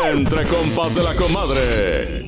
Entre compas de la comadre.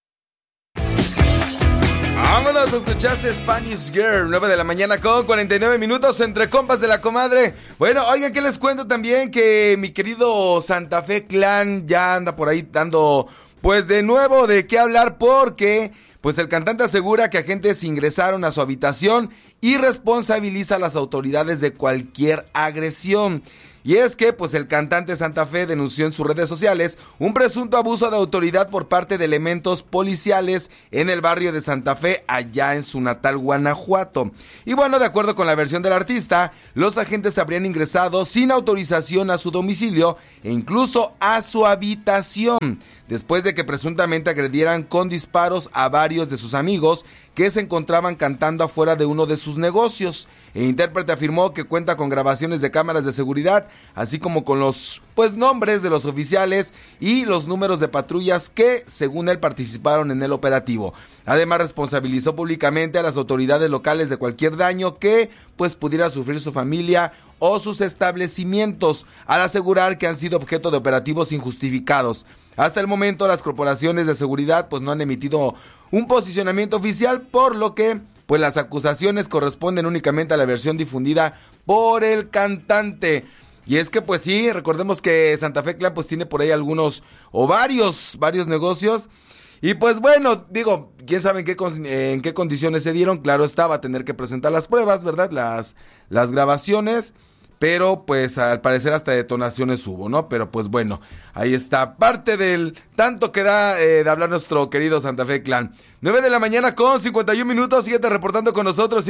Vámonos, escuchaste Spanish Girl, 9 de la mañana con 49 minutos entre compas de la comadre. Bueno, oigan, que les cuento también que mi querido Santa Fe Clan ya anda por ahí dando, pues de nuevo de qué hablar, porque pues el cantante asegura que agentes ingresaron a su habitación y responsabiliza a las autoridades de cualquier agresión. Y es que, pues el cantante Santa Fe denunció en sus redes sociales un presunto abuso de autoridad por parte de elementos policiales en el barrio de Santa Fe, allá en su natal Guanajuato. Y bueno, de acuerdo con la versión del artista, los agentes habrían ingresado sin autorización a su domicilio e incluso a su habitación, después de que presuntamente agredieran con disparos a varios de sus amigos que se encontraban cantando afuera de uno de sus negocios. El intérprete afirmó que cuenta con grabaciones de cámaras de seguridad, así como con los nombres de los oficiales y los números de patrullas que, según él, participaron en el operativo. Además, responsabilizó públicamente a las autoridades locales de cualquier daño que pudiera sufrir su familia o sus establecimientos, al asegurar que han sido objeto de operativos injustificados. Hasta el momento, las corporaciones de seguridad no han emitido un posicionamiento oficial, por lo que las acusaciones corresponden únicamente a la versión difundida por el cantante. Y es que sí, recordemos que Santa Fe Clan tiene por ahí algunos o varios negocios. Y bueno, digo, quién sabe en qué condiciones se dieron. Claro está, va a tener que presentar las pruebas, ¿verdad? Las grabaciones. Pero al parecer hasta detonaciones hubo, ¿no? Pero bueno, ahí está parte del tanto que da de hablar nuestro querido Santa Fe Clan. 9 de la mañana con 51 minutos, síguete reportando con nosotros,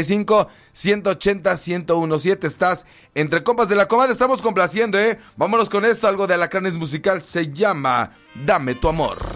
735-180-1017. Estás entre compas de la comadre, estamos complaciendo, Vámonos con esto, algo de Alacranes Musical, se llama Dame tu amor.